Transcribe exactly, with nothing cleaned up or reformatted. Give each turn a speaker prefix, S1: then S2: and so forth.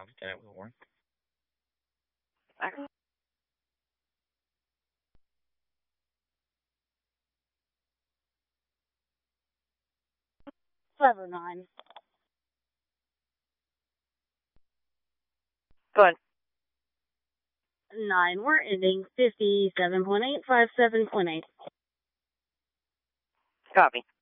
S1: Lieutenant Wilborn.
S2: Okay.
S3: five oh nine.
S2: Go ahead.
S3: nine. We're ending fifty-seven point eight five seven point eight.
S2: Copy.